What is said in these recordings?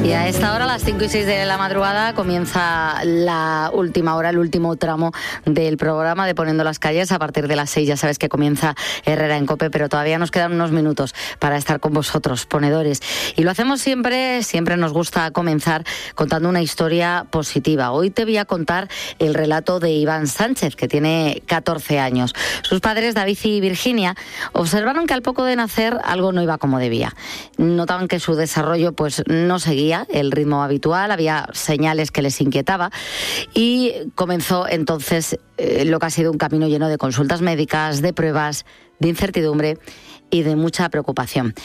Y a esta hora, a las 5 y 6 de la madrugada, comienza la última hora, el último tramo del programa de Poniendo las Calles. A partir de las 6 ya sabes que comienza Herrera en COPE, pero todavía nos quedan unos minutos para estar con vosotros, ponedores. Y lo hacemos siempre nos gusta comenzar contando una historia positiva. Hoy te voy a contar el relato de Iván Sánchez, que tiene 14 años. Sus padres, David y Virginia, observaron que al poco de nacer algo no iba como debía. Notaban que su desarrollo pues no seguía el ritmo habitual, había señales que les inquietaba y comenzó entonces lo que ha sido un camino lleno de consultas médicas, de pruebas, de incertidumbre y de mucha preocupación.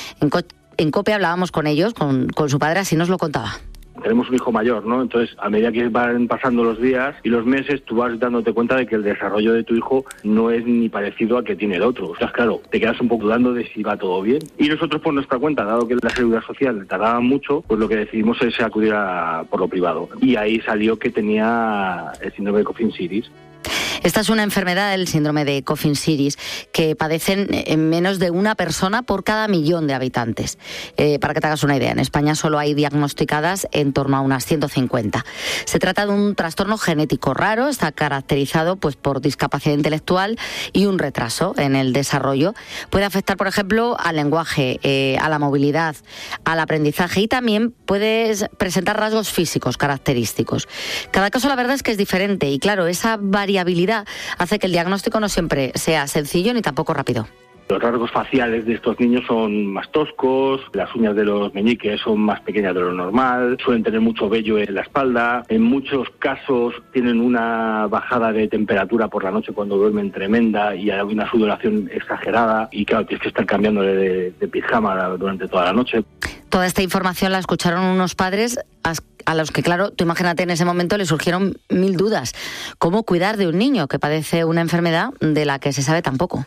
En COPE hablábamos con ellos, con su padre, así nos lo contaba. Tenemos un hijo mayor, ¿no? Entonces, a medida que van pasando los días y los meses, tú vas dándote cuenta de que el desarrollo de tu hijo no es ni parecido al que tiene el otro. O sea, claro, te quedas un poco dudando de si va todo bien. Y nosotros, por nuestra cuenta, dado que la seguridad social tardaba mucho, pues lo que decidimos es acudir por lo privado. Y ahí salió que tenía el síndrome de Coffin-Siris. Esta es una enfermedad, el síndrome de Coffin-Siris, que padecen en menos de una persona por cada 1.000.000 de habitantes. Para que te hagas una idea, en España solo hay diagnosticadas en torno a unas 150. Se trata de un trastorno genético raro, está caracterizado pues por discapacidad intelectual y un retraso en el desarrollo. Puede afectar, por ejemplo, al lenguaje, a la movilidad, al aprendizaje y también puede presentar rasgos físicos característicos. Cada caso, la verdad es que es diferente y, claro, esa variabilidad hace que el diagnóstico no siempre sea sencillo ni tampoco rápido. Los rasgos faciales de estos niños son más toscos, las uñas de los meñiques son más pequeñas de lo normal, suelen tener mucho vello en la espalda, en muchos casos tienen una bajada de temperatura por la noche cuando duermen tremenda y hay una sudoración exagerada y claro, tienes que estar cambiándole de pijama durante toda la noche. Toda esta información la escucharon unos padres a los que, claro, tú imagínate, en ese momento les surgieron 1000 dudas. ¿Cómo cuidar de un niño que padece una enfermedad de la que se sabe tan poco?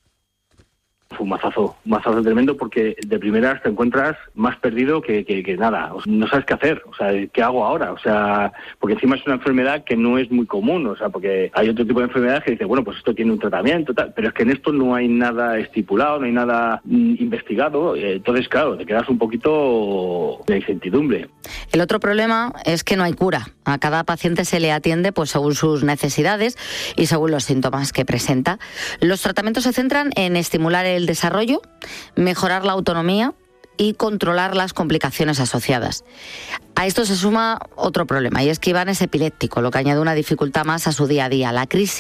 Fue un mazazo tremendo porque de primeras te encuentras más perdido que nada. O sea, no sabes qué hacer, o sea, ¿qué hago ahora? O sea, porque encima es una enfermedad que no es muy común, o sea, porque hay otro tipo de enfermedades que dice, bueno, pues esto tiene un tratamiento, tal, pero es que en esto no hay nada estipulado, no hay nada investigado, entonces, claro, te quedas un poquito de incertidumbre. El otro problema es que no hay cura. A cada paciente se le atiende pues según sus necesidades y según los síntomas que presenta. Los tratamientos se centran en estimular el desarrollo, mejorar la autonomía y controlar las complicaciones asociadas. A esto se suma otro problema, y es que Iván es epiléptico, lo que añade una dificultad más a su día a día.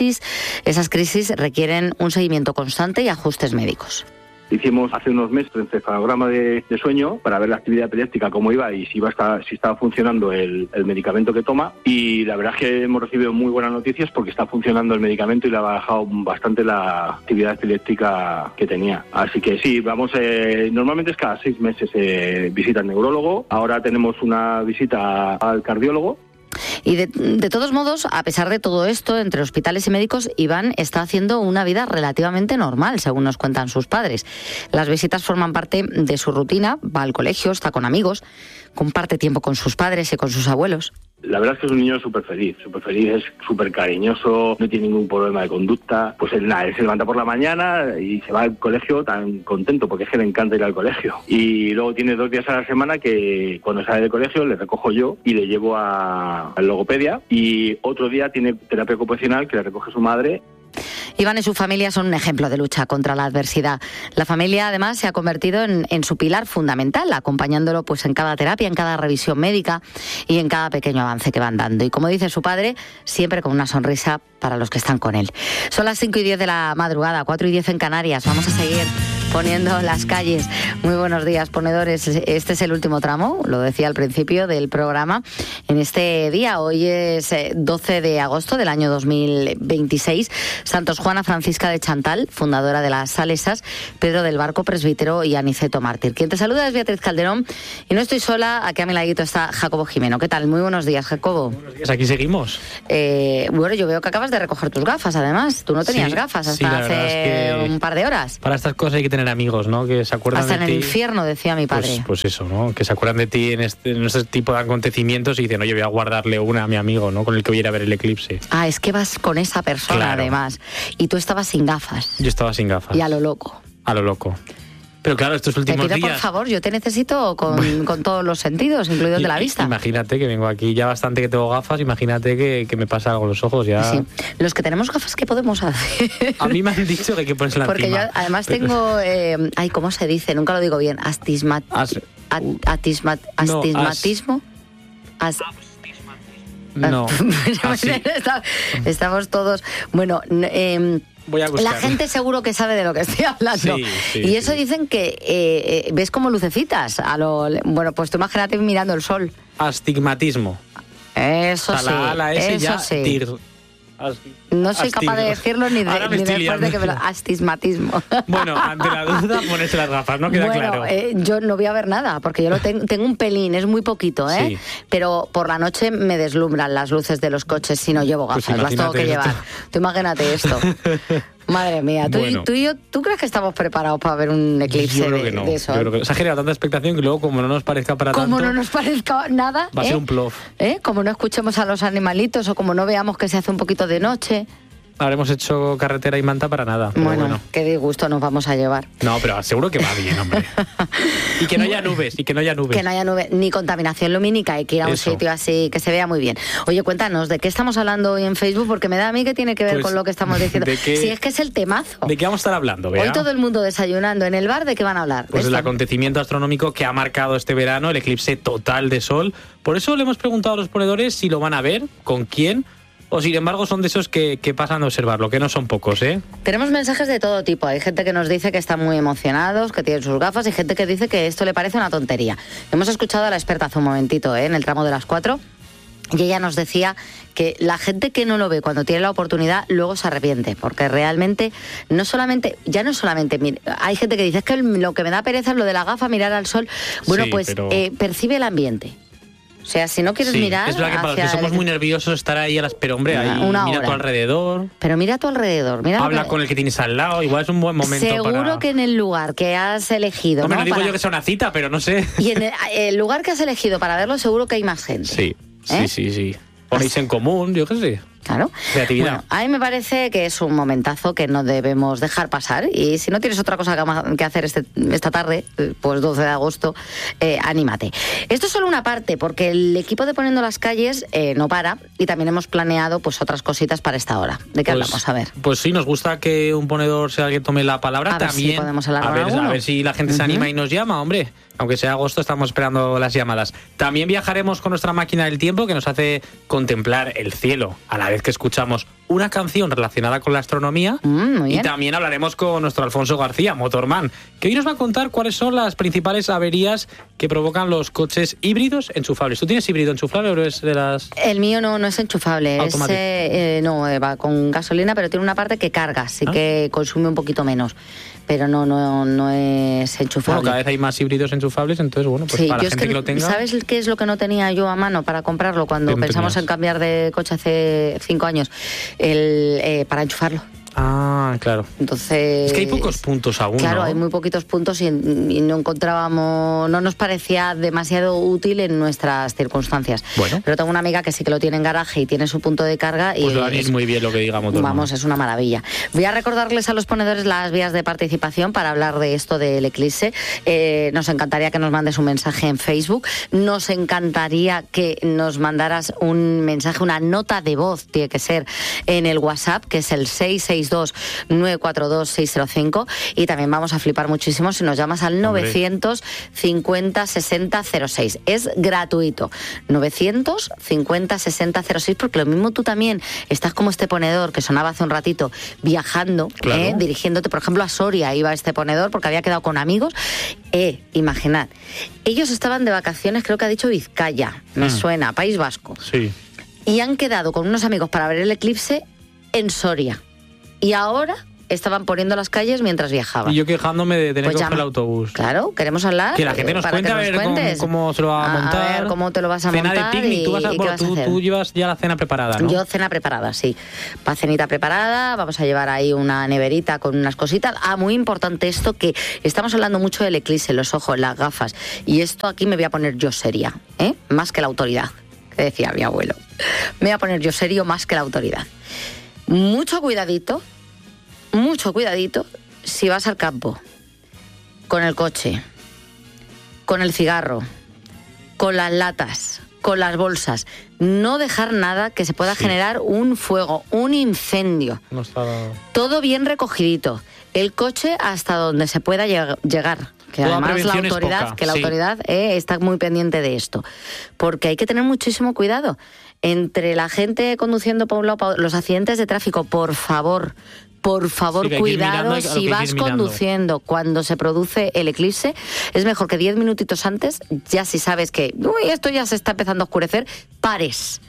Esas crisis requieren un seguimiento constante y ajustes médicos. Hicimos hace unos meses un encefalograma de sueño para ver la actividad epiléptica, cómo iba y si estaba funcionando el medicamento que toma. Y la verdad es que hemos recibido muy buenas noticias porque está funcionando el medicamento y le ha bajado bastante la actividad epiléptica que tenía. Así que sí, vamos, normalmente es cada 6 meses visita al neurólogo. Ahora tenemos una visita al cardiólogo. Y de todos modos, a pesar de todo esto, entre hospitales y médicos, Iván está haciendo una vida relativamente normal, según nos cuentan sus padres. Las visitas forman parte de su rutina, va al colegio, está con amigos, comparte tiempo con sus padres y con sus abuelos. La verdad es que es un niño súper feliz, es súper cariñoso, no tiene ningún problema de conducta. Pues él se levanta por la mañana y se va al colegio tan contento porque es que le encanta ir al colegio. Y luego tiene 2 días a la semana que cuando sale del colegio le recojo yo y le llevo a logopedia. Y otro día tiene terapia ocupacional que le recoge su madre. Iván y su familia son un ejemplo de lucha contra la adversidad. La familia, además, se ha convertido en su pilar fundamental, acompañándolo pues en cada terapia, en cada revisión médica y en cada pequeño avance que van dando. Y como dice su padre, siempre con una sonrisa para los que están con él. Son las 5 y 10 de la madrugada, 4 y 10 en Canarias. Vamos a seguir poniendo las calles. Muy buenos días, ponedores. Este es el último tramo, lo decía al principio del programa. En este día, hoy es 12 de agosto del año 2026. Santos Juana Francisca de Chantal, fundadora de las Salesas, Pedro del Barco, presbítero, y Aniceto mártir. Quien te saluda es Beatriz Calderón y no estoy sola. Aquí a mi ladito está Jacobo Jimeno. ¿Qué tal? Muy buenos días, Jacobo. Buenos días, aquí seguimos. Bueno, yo veo que acabas de recoger tus gafas, además. Tú no tenías gafas hasta hace un par de horas. Para estas cosas hay que tener amigos, ¿no? Que se acuerdan hasta de ti. Hasta en el infierno, decía mi padre. Pues eso, ¿no? Que se acuerdan de ti en este tipo de acontecimientos y dicen, oye, voy a guardarle una a mi amigo, ¿no? Con el que voy a ir a ver el eclipse. Ah, es que vas con esa persona, claro. Además. Y tú estabas sin gafas. Yo estaba sin gafas. Y a lo loco. A lo loco. Pero claro, estos últimos días... Te pido, por favor, yo te necesito con todos los sentidos, incluidos de la vista. Imagínate que vengo aquí ya bastante que tengo gafas, imagínate que me pasa algo en los ojos ya... Sí. Los que tenemos gafas, ¿qué podemos hacer? A mí me han dicho que hay que ponerse la Porque encima. yo además tengo... ¿cómo se dice? Nunca lo digo bien. Astigmatismo. No. Estamos todos... Bueno... Voy a buscar. La gente seguro que sabe de lo que estoy hablando. Y eso dicen que ves como lucecitas. Bueno, pues tú imagínate mirando el sol. Astigmatismo. Eso sí. Eso sí. No soy capaz de decirlo ni después de que me lo... Astigmatismo. Bueno, ante la duda, ponerse las gafas, ¿no? Queda claro. Yo no voy a ver nada, porque yo tengo un pelín, es muy poquito, ¿eh? Sí. Pero por la noche me deslumbran las luces de los coches si no llevo gafas, las tengo que llevar. Tú imagínate esto. Madre mía, ¿tú crees que estamos preparados para ver un eclipse de sol? Yo creo que se ha generado tanta expectación que luego, como no nos parezca para tanto... Como no nos parezca nada... Va a ser un plof. Como no escuchemos a los animalitos o como no veamos que se hace un poquito de noche... Habremos hecho carretera y manta para nada. Bueno, qué disgusto nos vamos a llevar. No, pero seguro que va bien, hombre. Y que no haya nubes, Que no haya nubes, ni contaminación lumínica. Hay que ir a un sitio así que se vea muy bien. Oye, cuéntanos, ¿de qué estamos hablando hoy en Facebook? Porque me da a mí que tiene que ver con lo que estamos diciendo. Si es que es el temazo. ¿De qué vamos a estar hablando, Bea? Hoy todo el mundo desayunando en el bar, ¿de qué van a hablar? Pues el acontecimiento astronómico que ha marcado este verano, el eclipse total de sol. Por eso le hemos preguntado a los ponedores si lo van a ver, con quién... O sin embargo son de esos que pasan a observarlo, que no son pocos, ¿eh? Tenemos mensajes de todo tipo. Hay gente que nos dice que están muy emocionados, que tienen sus gafas, y gente que dice que esto le parece una tontería. Hemos escuchado a la experta hace un momentito, en el tramo de las 4, y ella nos decía que la gente que no lo ve cuando tiene la oportunidad luego se arrepiente, porque realmente no solamente, hay gente que dice es que lo que me da pereza es lo de la gafa, mirar al sol. Bueno, sí, pues pero... percibe el ambiente. O sea, si no quieres mirar... Es verdad que para los que somos muy nerviosos estar ahí a las... Pero hombre, ahí mira a tu alrededor. Pero mira a tu alrededor. Habla con el que tienes al lado, igual es un buen momento Seguro que en el lugar que has elegido... No digo yo que sea una cita, pero no sé. Y en el lugar que has elegido para verlo seguro que hay más gente. Sí. Ponéis en común, yo qué sé. Claro. Creatividad. Bueno, a mí me parece que es un momentazo que no debemos dejar pasar, y si no tienes otra cosa que hacer esta tarde, pues 12 de agosto, anímate. Esto es solo una parte, porque el equipo de Poniendo las Calles no para, y también hemos planeado pues otras cositas para esta hora. ¿De qué hablamos? A ver. Pues sí, nos gusta que un ponedor sea el que tome la palabra. También, si podemos hablar a ver si la gente se anima y nos llama, hombre. Aunque sea agosto, estamos esperando las llamadas. También viajaremos con nuestra máquina del tiempo, que nos hace contemplar el cielo a la vez que escuchamos una canción relacionada con la astronomía. Muy bien. Y también hablaremos con nuestro Alfonso García, Motorman, que hoy nos va a contar cuáles son las principales averías que provocan los coches híbridos enchufables. ¿Tú tienes híbrido enchufable o es de las...? El mío no es enchufable. Va con gasolina, pero tiene una parte que carga, así que consume un poquito menos. Pero no es enchufable. Bueno, cada vez hay más híbridos enchufables, entonces bueno, pues para la gente que lo tenga... ¿Sabes qué es lo que no tenía yo a mano para comprarlo cuando pensamos en cambiar de coche hace 5 años? Para enchufarlo. Ah, claro. Entonces... Es que hay pocos puntos aún, Claro, ¿no? hay muy poquitos puntos y no nos parecía demasiado útil en nuestras circunstancias. Bueno. Pero tengo una amiga que sí que lo tiene en garaje y tiene su punto de carga. Pues y es muy bien lo que digamos. Vamos, es una maravilla. Voy a recordarles a los ponedores las vías de participación para hablar de esto del eclipse. Nos encantaría que nos mandes un mensaje en Facebook. Nos encantaría que nos mandaras un mensaje, una nota de voz, tiene que ser, en el WhatsApp, que es el 662-942-605, y también vamos a flipar muchísimo si nos llamas al 950-60-06. Es gratuito, 950-60-06, porque lo mismo tú también estás como este ponedor que sonaba hace un ratito, viajando, claro. Dirigiéndote, por ejemplo, a Soria iba este ponedor porque había quedado con amigos. Imaginad, ellos estaban de vacaciones, creo que ha dicho Vizcaya, me suena, País Vasco. Sí. Y han quedado con unos amigos para ver el eclipse en Soria. Y ahora estaban poniendo las calles mientras viajaban. Y yo quejándome de tener que coger el autobús. Claro, queremos hablar. Que la gente nos cuente a ver cómo se lo va a montar. A ver cómo te lo vas a montar. Cena de picnic, tú llevas ya la cena preparada, ¿no? Yo cena preparada, sí. Para cenita preparada, vamos a llevar ahí una neverita con unas cositas. Muy importante esto, que estamos hablando mucho del eclipse, los ojos, las gafas. Y esto aquí me voy a poner yo seria, más que la autoridad, que decía mi abuelo. Me voy a poner yo serio más que la autoridad. Mucho cuidadito si vas al campo con el coche, con el cigarro, con las latas, con las bolsas. No dejar nada que se pueda generar un fuego, un incendio. No está... Todo bien recogidito. El coche hasta donde se pueda llegar. Que Toda además la prevención autoridad está muy pendiente de esto. Porque hay que tener muchísimo cuidado. Entre la gente conduciendo por un lado, los accidentes de tráfico, por favor, cuidado si vas conduciendo cuando se produce el eclipse. Es mejor que 10 minutitos antes, ya si sabes que esto ya se está empezando a oscurecer, pares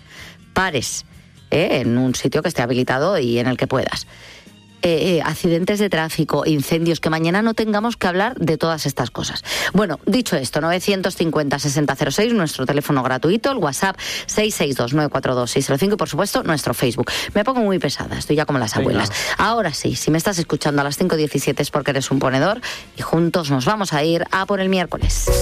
en un sitio que esté habilitado y en el que puedas. Accidentes de tráfico, incendios, que mañana no tengamos que hablar de todas estas cosas. Bueno, dicho esto, 950-6006, nuestro teléfono gratuito, el WhatsApp 662-942-605 y por supuesto nuestro Facebook. Me pongo muy pesada, estoy ya como las abuelas. Ahora sí, si me estás escuchando a las 5:17 es porque eres un ponedor y juntos nos vamos a ir a por el miércoles.